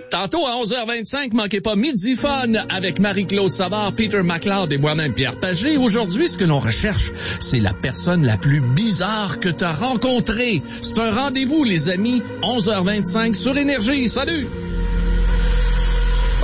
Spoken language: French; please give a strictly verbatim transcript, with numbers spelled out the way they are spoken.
Tantôt à onze heures vingt-cinq, manquez pas Midi Fun avec Marie-Claude Savard, Peter McLeod et moi-même Pierre Pagé. Aujourd'hui, ce que l'on recherche, c'est la personne la plus bizarre que tu as rencontrée. C'est un rendez-vous, les amis, onze heures vingt-cinq sur Énergie. Salut!